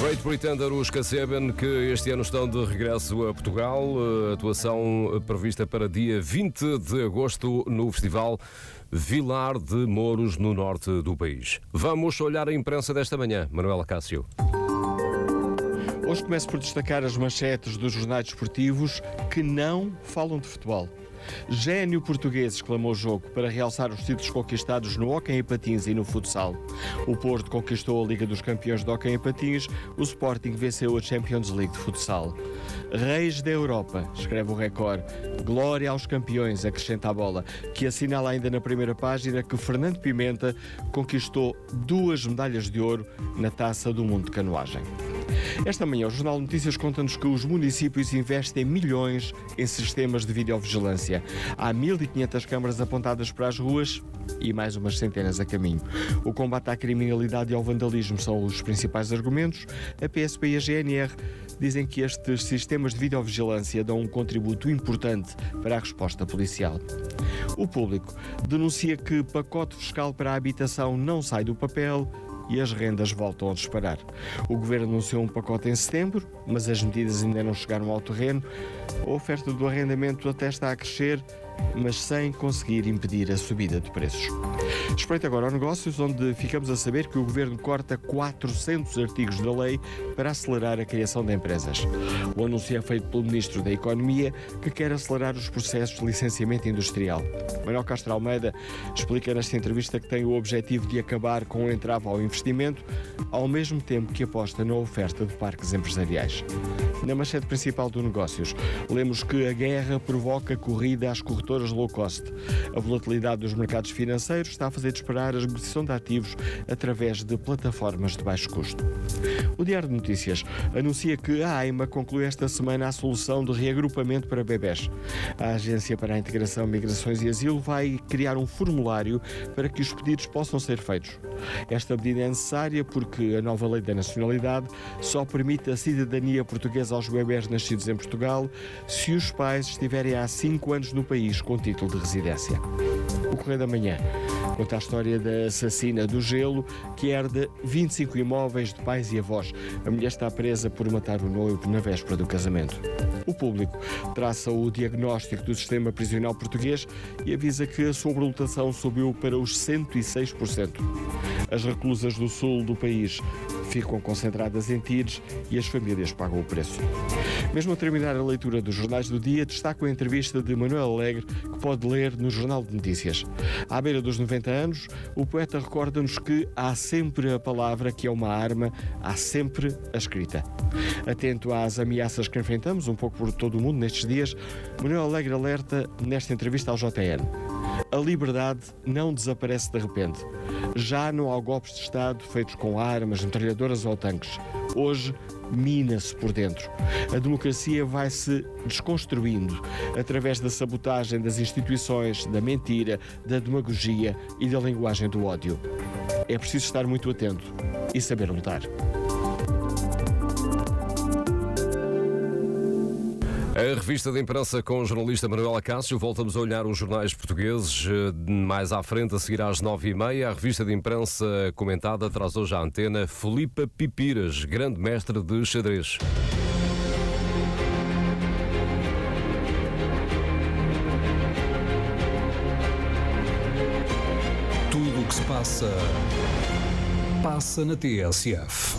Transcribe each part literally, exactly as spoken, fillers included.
Great Pretender, os Kasseben, que este ano estão de regresso a Portugal. Atuação prevista para dia vinte de agosto no Festival Vilar de Mouros, no norte do país. Vamos olhar a imprensa desta manhã. Manuela Cássio. Hoje começo por destacar as manchetes dos jornais desportivos que não falam de futebol. Gênio português, exclamou o jogo, para realçar os títulos conquistados no hóquei em patins e no futsal. O Porto conquistou a Liga dos Campeões de hóquei em patins, o Sporting venceu a Champions League de futsal. Reis da Europa, escreve o Record. Glória aos campeões, acrescenta a bola, que assinala ainda na primeira página que Fernando Pimenta conquistou duas medalhas de ouro na Taça do Mundo de Canoagem. Esta manhã o Jornal de Notícias conta-nos que os municípios investem milhões em sistemas de videovigilância. Há mil e quinhentas câmaras apontadas para as ruas e mais umas centenas a caminho. O combate à criminalidade e ao vandalismo são os principais argumentos. A P S P e a G N R dizem que estes sistemas de videovigilância dão um contributo importante para a resposta policial. O Público denuncia que pacote fiscal para a habitação não sai do papel e as rendas voltam a disparar. O Governo anunciou um pacote em setembro, mas as medidas ainda não chegaram ao terreno. A oferta do arrendamento até está a crescer, mas sem conseguir impedir a subida de preços. Espreito agora ao Negócios, onde ficamos a saber que o Governo corta quatrocentos artigos da lei para acelerar a criação de empresas. O anúncio é feito pelo Ministro da Economia, que quer acelerar os processos de licenciamento industrial. Manuel Castro Almeida explica nesta entrevista que tem o objetivo de acabar com o entrave ao investimento, ao mesmo tempo que aposta na oferta de parques empresariais. Na manchete principal do Negócios, lemos que a guerra provoca corrida às corretoras low cost. A volatilidade dos mercados financeiros está a fazer disparar a negociação de ativos através de plataformas de baixo custo. O Diário de Notícias anuncia que a AIMA conclui esta semana a solução de reagrupamento para bebés. A Agência para a Integração, Migrações e Asilo vai criar um formulário para que os pedidos possam ser feitos. Esta medida é necessária porque a nova lei da nacionalidade só permite a cidadania portuguesa aos bebés nascidos em Portugal se os pais estiverem há cinco anos no país com título de residência. O Correio da Manhã conta a história da assassina do Gelo, que herda vinte e cinco imóveis de pais e avós. A mulher está presa por matar o noivo na véspera do casamento. O Público traça o diagnóstico do sistema prisional português e avisa que a sobrelotação subiu para os cento e seis por cento. As reclusas do sul do país ficam concentradas em Tires e as famílias pagam o preço. Mesmo a terminar a leitura dos jornais do dia, destaco a entrevista de Manuel Alegre, que pode ler no Jornal de Notícias. À beira dos noventa anos, o poeta recorda-nos que há sempre a palavra que é uma arma, há sempre a escrita. Atento às ameaças que enfrentamos, um pouco por todo o mundo nestes dias, Manuel Alegre alerta nesta entrevista ao J N. A liberdade não desaparece de repente. Já não há golpes de Estado feitos com armas, metralhadoras ou tanques. Hoje, mina-se por dentro. A democracia vai-se desconstruindo através da sabotagem das instituições, da mentira, da demagogia e da linguagem do ódio. É preciso estar muito atento e saber lutar. A revista de imprensa com o jornalista Manuela Cássio. Voltamos a olhar os jornais portugueses mais à frente, a seguir às nove e meia. A revista de imprensa comentada traz hoje à antena Filipa Pipiras, grande mestre de xadrez. Tudo o que se passa, passa na T S F.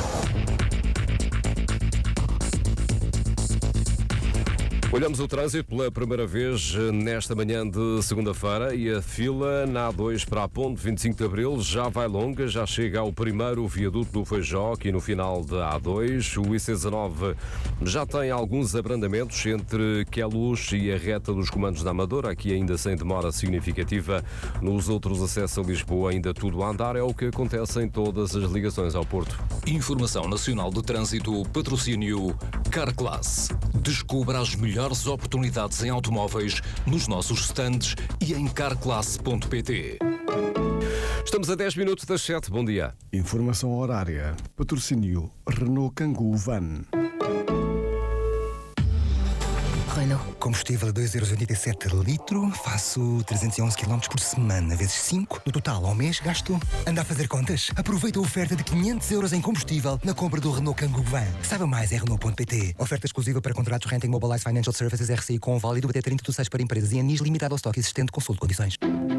Olhamos o trânsito pela primeira vez nesta manhã de segunda-feira e a fila na A dois para a Ponte vinte e cinco de Abril já vai longa, já chega ao primeiro viaduto do Feijó, aqui no final da A dois. O I C dezanove já tem alguns abrandamentos entre Queluz e a reta dos comandos da Amadora, aqui ainda sem demora significativa. Nos outros acessos a Lisboa ainda tudo a andar, é o que acontece em todas as ligações ao Porto. Informação Nacional de Trânsito, patrocínio Carclass. Descubra as melhores oportunidades em automóveis nos nossos stands e em carclass ponto pt. Estamos a dez minutos das sete. Bom dia. Informação horária. Patrocínio Renault Kangoo Van. Renault. Combustível a dois euros e oitenta e sete litro, faço trezentos e onze quilómetros por semana, vezes cinco. No total, ao mês, gasto... Anda a fazer contas? Aproveita a oferta de quinhentos euros em combustível na compra do Renault Kangoo Van. Saiba mais em Renault ponto pt. Oferta exclusiva para contratos Renting Mobilize Financial Services R C I com válido até trinta de seis para empresas e anis limitado ao estoque existente. Consulte condições.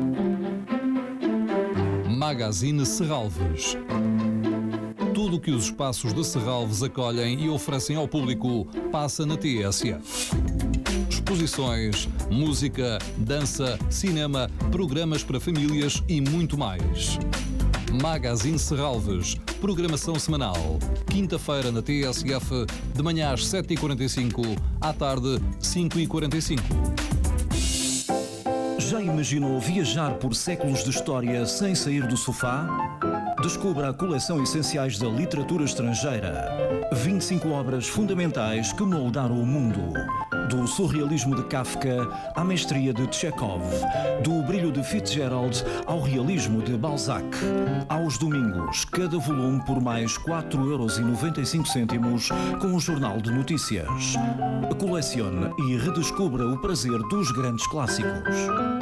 Magazine Serralves. Tudo o que os espaços de Serralves acolhem e oferecem ao público passa na T S F. Exposições, música, dança, cinema, programas para famílias e muito mais. Magazine Serralves, programação semanal. Quinta-feira na T S F, de manhã às sete e quarenta e cinco, à tarde, cinco e quarenta e cinco. Já imaginou viajar por séculos de história sem sair do sofá? Descubra a coleção Essenciais da Literatura Estrangeira. vinte e cinco obras fundamentais que moldaram o mundo. Do surrealismo de Kafka à mestria de Chekhov. Do brilho de Fitzgerald ao realismo de Balzac. Aos domingos, cada volume por mais quatro euros e noventa e cinco cêntimos com um jornal de notícias. Colecione e redescubra o prazer dos grandes clássicos.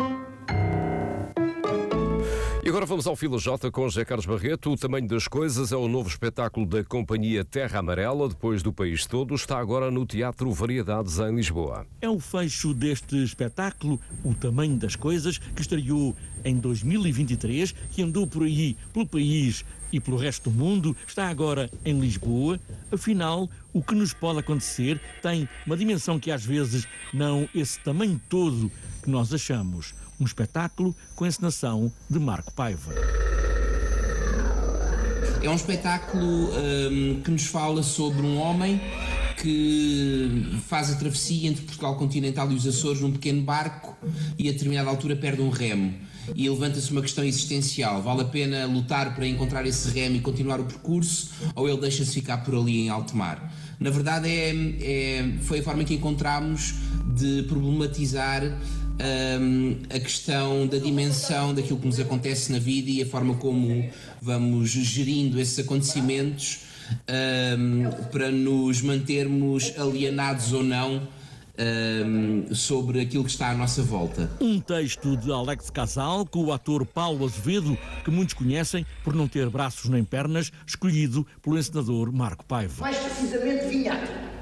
E agora vamos ao Fila J com José Carlos Barreto. O Tamanho das Coisas é o novo espetáculo da companhia Terra Amarela. Depois do país todo, está agora no Teatro Variedades em Lisboa. É o fecho deste espetáculo, O Tamanho das Coisas, que estreou em dois mil e vinte e três, que andou por aí, pelo país e pelo resto do mundo, está agora em Lisboa. Afinal, o que nos pode acontecer tem uma dimensão que às vezes não esse tamanho todo que nós achamos. Um espetáculo com encenação de Marco Paiva. É um espetáculo um, que nos fala sobre um homem que faz a travessia entre Portugal continental e os Açores num pequeno barco e a determinada altura perde um remo. E levanta-se uma questão existencial: vale a pena lutar para encontrar esse remo e continuar o percurso, ou ele deixa-se ficar por ali em alto mar? Na verdade é, é, foi a forma que encontramos de problematizar um, a questão da dimensão daquilo que nos acontece na vida e a forma como vamos gerindo esses acontecimentos um, para nos mantermos alienados ou não Um, sobre aquilo que está à nossa volta. Um texto de Alex Casal com o ator Paulo Azevedo, que muitos conhecem por não ter braços nem pernas, escolhido pelo encenador Marco Paiva. Mais precisamente vinhato.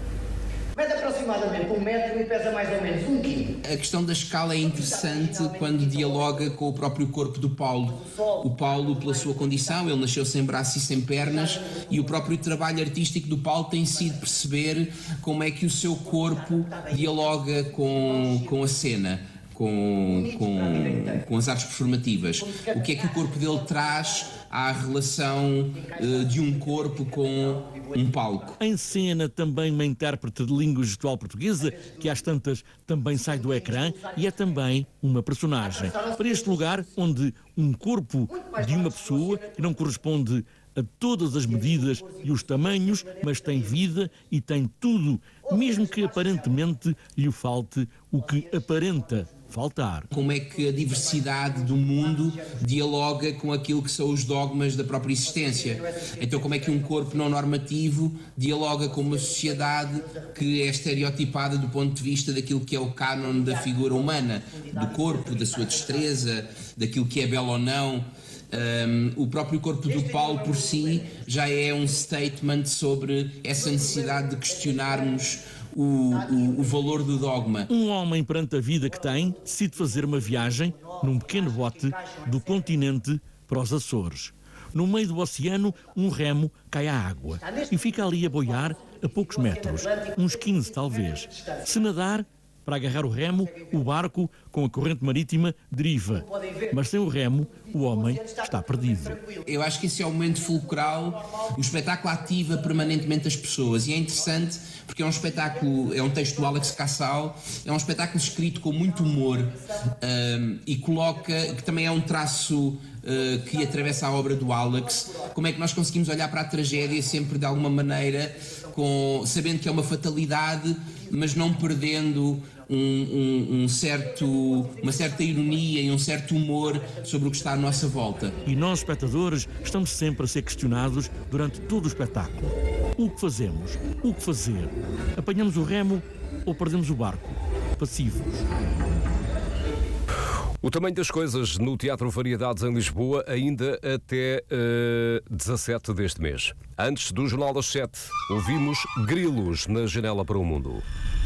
Mede aproximadamente um metro e pesa mais ou menos um quilo. A questão da escala é interessante quando dialoga com o próprio corpo do Paulo. O Paulo, pela sua condição, ele nasceu sem braços e sem pernas, e o próprio trabalho artístico do Paulo tem sido perceber como é que o seu corpo dialoga com, com a cena, com, com, com as artes performativas. O que é que o corpo dele traz à relação uh, de um corpo com um palco. Em cena também uma intérprete de língua gestual portuguesa, que às tantas também sai do ecrã e é também uma personagem. Para este lugar onde um corpo de uma pessoa que não corresponde a todas as medidas e os tamanhos, mas tem vida e tem tudo, mesmo que aparentemente lhe falte o que aparenta faltar. Como é que a diversidade do mundo dialoga com aquilo que são os dogmas da própria existência? Então, como é que um corpo não normativo dialoga com uma sociedade que é estereotipada do ponto de vista daquilo que é o cânon da figura humana, do corpo, da sua destreza, daquilo que é belo ou não? Um, o próprio corpo do Paulo por si já é um statement sobre essa necessidade de questionarmos o, o, o valor do dogma. Um homem perante a vida que tem decide fazer uma viagem num pequeno bote do continente para os Açores. No meio do oceano, um remo cai à água e fica ali a boiar a poucos metros, uns quinze talvez. Se nadar, para agarrar o remo, o barco, com a corrente marítima, deriva. Mas sem o remo, o homem está perdido. Eu acho que esse é o momento fulcral. O espetáculo ativa permanentemente as pessoas. E é interessante porque é um espetáculo, é um texto do Alex Casal, é um espetáculo escrito com muito humor um, e coloca, que também é um traço uh, que atravessa a obra do Alex, como é que nós conseguimos olhar para a tragédia sempre de alguma maneira, com, sabendo que é uma fatalidade, mas não perdendo um, um, um certo, uma certa ironia e um certo humor sobre o que está à nossa volta. E nós, espectadores, estamos sempre a ser questionados durante todo o espetáculo. O que fazemos? O que fazer? Apanhamos o remo ou perdemos o barco? Passivos. O tamanho das coisas no Teatro Variedades em Lisboa ainda até uh, dezassete deste mês. Antes do Jornal das sete, ouvimos Grilos na Janela para o Mundo.